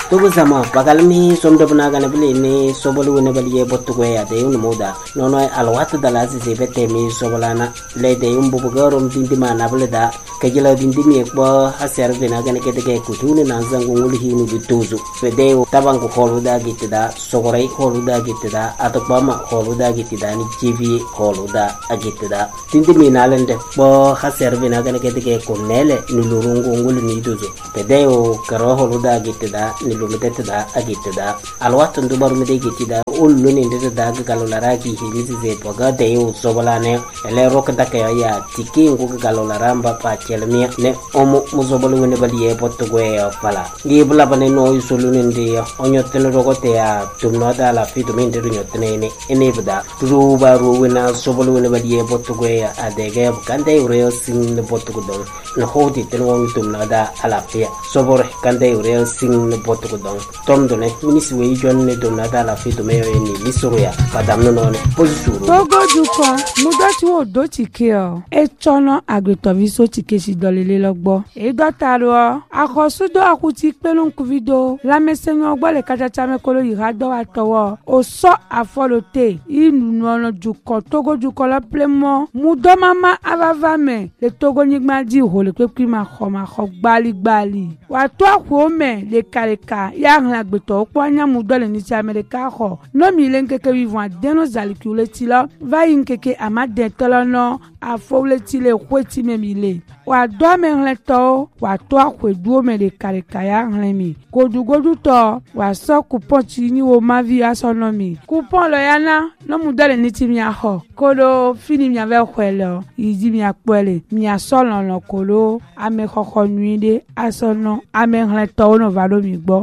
tubu sama bagalmi somdo bunaga na bili ni sobolu ne bali ye bottu go ya de un moda nono alwat dala si bete mi sobolana le de un bubu garom dindima na bili da kajila dindimi ekbo haser binaga ne kete kutune na zangu ngul hinu bituzu fede tabangu holuda gitida sogorai holuda gitida atokbama holuda gitida ni jivi holuda agitida dindimi nalende bo haser binaga ne kete konele ni lurungu ngul ni duzu fede karo holuda gitida ni lumedetida agitida alwat ndubar mede gitida ullu ni ndeda galolaraki hilizi ze boga de sobolane ele rokda kaya tiki ngu galolaramba pa chelmia ne omo muzobolu ne baliye potgo ya pala ngi bula bane no isolu ndi onyotene rogote ya tumno da la fitu mende nyotene ne enebda ruba ruwina sobolu ne baliye potgo ya adege kande ureo sing ne potgo don no hodi tenwo tumno da ala pia sobor kande ureo sing ne potgo don tomdo ne minisi we jon ne tumno da la fitu me ni misuruya padam no ne pozuru togo duko mudati wo do tikeo e chono agbeto viso tikeshi dolele logbo e dotaro akosudo akuti pelun kuvido la mesenyo gbo le kachacha mekolo yirado atowo o so afolote inu no duko togo duko la plemo mudo mama avavame le togo nigma di ho le pepi ma kho gbali wa to akwo me le kareka ya ran agbeto opo anya mudo le ni ti amerika kho no mi len keke vivant deno zalikule tilo va yinkeke amade tolono afole tile kweti memile wa do me hleto wa to akwedu me le kareka ya hlemi godugodu to wa so coupon ti ni wo mavi asonomi coupon lo yana no mudo le ni ti mi aho kolo fini mi ave kwelo yidi mi apole mi asolo no kolo ame khokho nuide asono ame hleto no valo mi gbo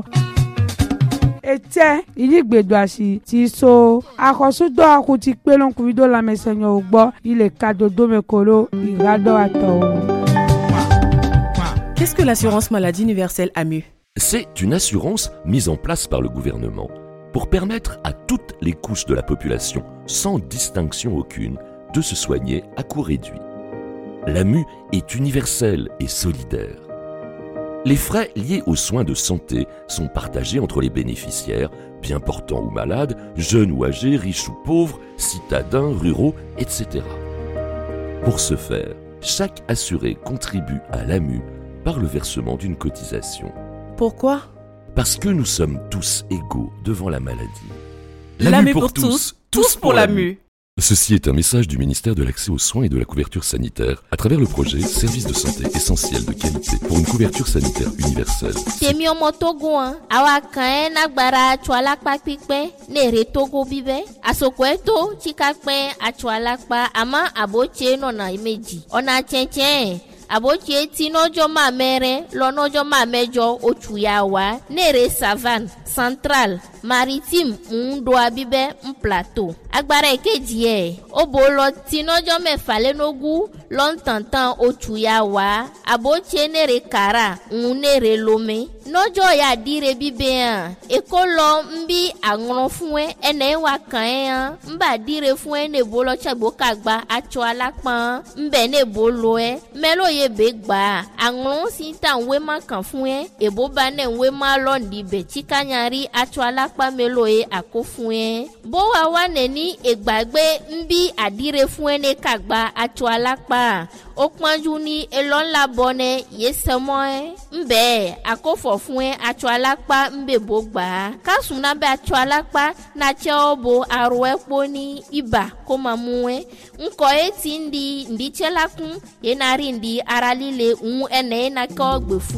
ete iligbedoasi ti so akosudo akuti pelon kuvido la mesenyo ogbo ile kadodo mekolo irado ato. Qu'est-ce que l'assurance maladie universelle AMU? C'est une assurance mise en place par le gouvernement pour permettre à toutes les couches de la population, sans distinction aucune, de se soigner à coût réduit. L'AMU est universelle et solidaire. Les frais liés aux soins de santé sont partagés entre les bénéficiaires, bien portants ou malades, jeunes ou âgés, riches ou pauvres, citadins, ruraux, etc. Pour ce faire, chaque assuré contribue à l'AMU par le versement d'une cotisation. Pourquoi? Parce que nous sommes tous égaux devant la maladie. L'AMU pour tous, tous pour l'AMU. Ceci est un message du ministère de l'Accès aux soins et de la couverture sanitaire à travers le projet Services de santé essentiels de qualité pour une couverture sanitaire universelle. Aboche tinojo ma mere lonojo ma mejo ochuyawa nere savane central maritime ndo abibe plateau agbara ekeji e obolo tinojo mefa lenogu lontantan ochuyawa aboche nere kara nere lome nojo ya dire bibe an ekolo mbi agron fun ene wa kan mba dire fun ne bolo chagbo kagba acho alapan mbe ne bolo melo ye begba agron sinta we ma kan fun ebo ba ne we ma londi be chikanyari acho alapa melo akofun bo wa wa ne ni egbagbe mbi adire fun ne kagba acho alapa okpanju ni elon labone yesemo mbe akofo fún acho alapa mbe bogba kasuna be acho alapa na che obo aro epo ni iba ko mamu nko eti ndi chelakun yenari ndi aralile ene na ko gbe